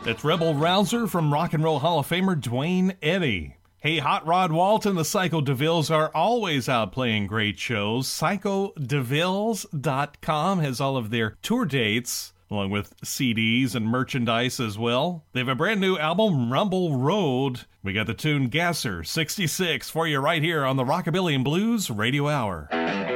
It's Rebel Rouser from Rock and Roll Hall of Famer Dwayne Eddy. Hey, Hot Rod Walt and the Psycho DeVilles are always out playing great shows. PsychoDeVilles.com has all of their tour dates, along with CDs and merchandise as well. They have a brand new album, Rumble Road. We got the tune Gasser 66 for you right here on the Rockabilly and Blues Radio Hour.